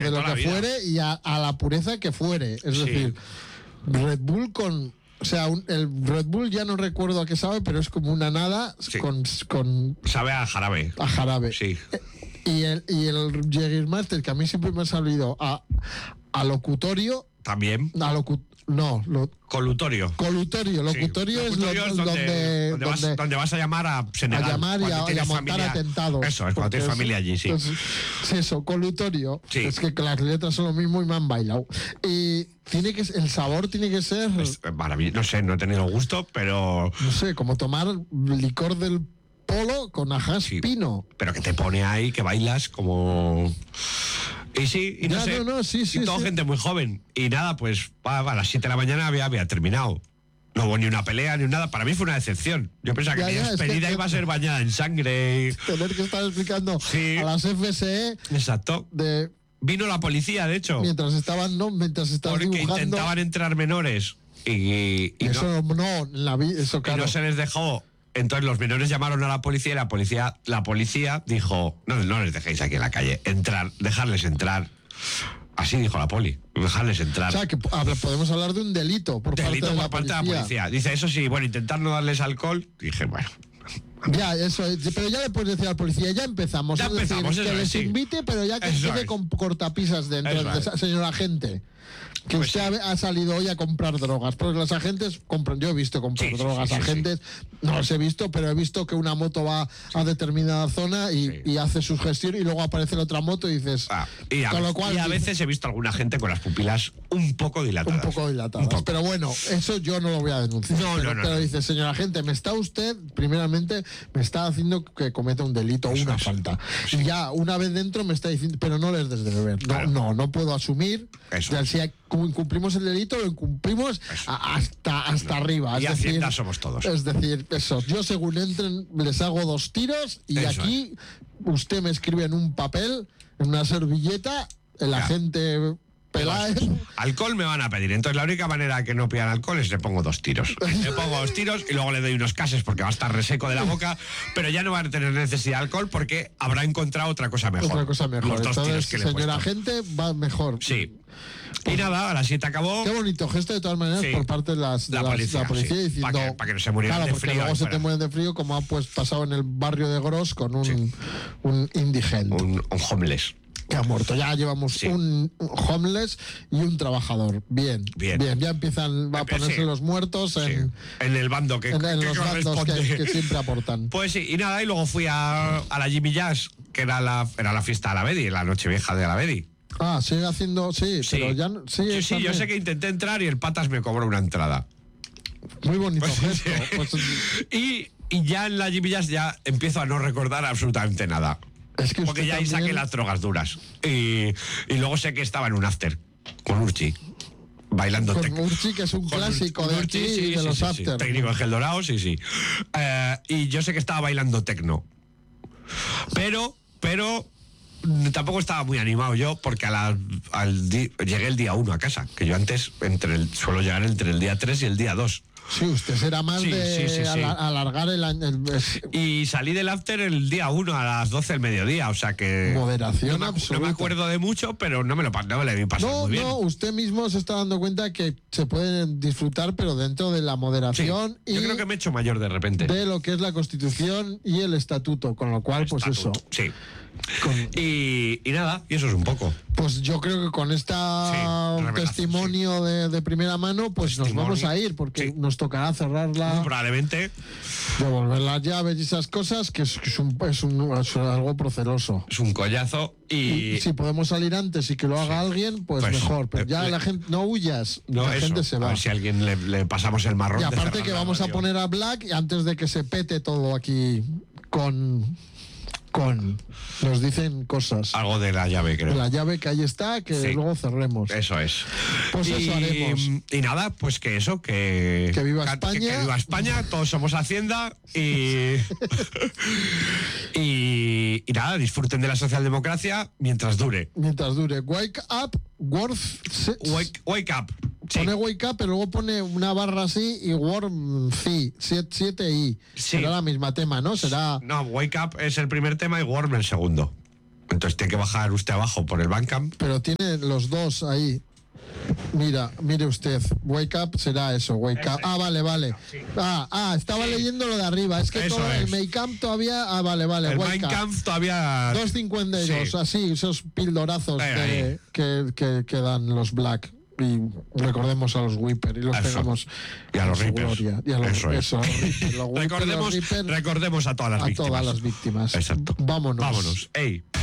de lo que fuere y a la pureza que fuere. Es decir, Red Bull con... O sea, el Red Bull ya no recuerdo a qué sabe, pero es como una nada con... Sabe a jarabe. A jarabe. Sí. Y el Jägermeister, que a mí siempre me ha salido a locutorio. También. Colutorio. Locutorio es donde vas a llamar a Senegal. A llamar y a montar atentados. Eso, es cuando tienes familia allí, sí. Es eso, colutorio. Sí. Es que las letras son lo mismo y me han bailado. Y el sabor tiene que ser... Es maravilloso. No sé, no he tenido gusto, pero... No sé, como tomar licor del polo con ajás pino. Pero que te pone ahí, que bailas como... Y sí, y no sé, y toda gente muy joven. Y nada, pues a las 7 de la mañana había terminado. No hubo ni una pelea ni nada. Para mí fue una decepción. Yo pensaba que mi despedida iba a ser bañada en sangre. Tener que estar explicando a las FSE. Exacto. Vino la policía, de hecho. Mientras estaban porque dibujando. Intentaban entrar menores. Y eso eso claro. Y no se les dejó. Entonces los menores llamaron a la policía y la policía dijo, no les dejéis aquí en la calle, dejarles entrar. Así dijo la poli, dejarles entrar. O sea, que podemos hablar de un delito por parte de la policía. Dice, eso sí, bueno, intentar no darles alcohol. Dije, bueno. Ya, eso, pero ya le puedes decir al policía, ya empezamos. Que les invite, pero ya que empiece con cortapisas dentro, señor agente. Que pues usted ha salido hoy a comprar drogas, porque los agentes compran, yo he visto comprar drogas, agentes, no los he visto, pero he visto que una moto va a determinada zona y hace su gestión y luego aparece la otra moto y dices... a veces he visto a alguna gente con las pupilas un poco dilatadas. Pero bueno, eso yo no lo voy a denunciar. Pero dice, señor agente, primeramente me está haciendo que cometa un delito o una falta. Y ya una vez dentro me está diciendo, pero no les des de beber. No puedo asumir. Si incumplimos el delito, lo incumplimos hasta arriba. Y Hacienda somos todos. Es decir, eso. Yo según entren les hago 2 tiros y aquí usted me escribe en un papel, en una servilleta, el agente Peláez. Alcohol me van a pedir. Entonces la única manera que no pidan alcohol es le pongo 2 tiros. Le pongo 2 tiros y luego le doy unos cases porque va a estar reseco de la boca, pero ya no van a tener necesidad de alcohol porque habrá encontrado otra cosa mejor. Los 2 tiros que le he puesto. Señor agente, va mejor. Sí. Y nada, a las 7 acabó. Qué bonito gesto de todas maneras por parte de la policía diciendo... Para que no se murieran de frío. Luego se te mueren de frío, como ha pasado en el barrio de Gros con un indigente. Un homeless. Que ha muerto. Ya llevamos un homeless y un trabajador. Bien. Ya empiezan a ponerse los muertos en el bando que los bandos que siempre aportan. Pues sí, y nada, y luego fui a la Jimmy Jazz, que era la fiesta de la Bedi, la noche vieja de la Bedi. Sigue haciendo, pero ya no. Yo sé que intenté entrar y el patas me cobró una entrada. Muy bonito gesto. Y ya en la Jimmy Jazz ya empiezo a no recordar absolutamente nada. Porque ya ahí saqué las drogas duras. Y luego sé que estaba en un after con Urchi. Bailando con Urchi, que es un clásico de Urchi de los after. Técnico de Gel Dorado, sí. Y yo sé que estaba bailando tecno. Pero tampoco estaba muy animado yo, porque llegué el día 1 a casa, que yo antes suelo llegar entre el día 3 y el día 2. Sí, usted será más alargar el año. Y salí del after el día 1 a las 12 del mediodía, o sea que... Moderación no me acuerdo de mucho, pero no me lo vi pasar muy bien. No, usted mismo se está dando cuenta que se pueden disfrutar, pero dentro de la moderación yo creo que me he hecho mayor de repente. De lo que es la Constitución y el Estatuto, con lo cual, eso. Sí. Y nada, y eso es un poco. Pues yo creo que con testimonio de primera mano, pues nos vamos a ir, porque nos tocará cerrarla. Probablemente. Devolver las llaves y esas cosas, que es algo proceloso. Es un collazo. Y si podemos salir antes y que lo haga alguien, pues mejor. Pero ya la gente, no huyas, la gente se va. A ver si a alguien le pasamos el marrón. Y aparte que vamos a poner a Black antes de que se pete todo aquí nos dicen cosas. Algo de la llave, creo. De la llave que ahí está, que luego cerremos. Eso es. Pues eso haremos. Y nada, pues que viva España. Que viva España, todos somos Hacienda y nada, disfruten de la socialdemocracia mientras dure. Wake up, wake up. Sí. Pone wake up, pero luego pone una barra así y warm 7i. Sí. Será la misma tema, ¿no? No, wake up es el primer tema y warm el segundo. Entonces tiene que bajar usted abajo por el Bandcamp. Pero tiene los dos ahí. Mire usted, Wake Up será eso, Wake Up. Vale. Estaba leyendo lo de arriba. Es que eso todo el Make Up todavía. Vale. El Make Up todavía. 2.52, así, esos pildorazos que dan los Black. Y recordemos a los Whipper y los pegamos. Y a los Reapers. Y a los Reapers. Recordemos a todas las víctimas. Exacto. Vámonos. Ey.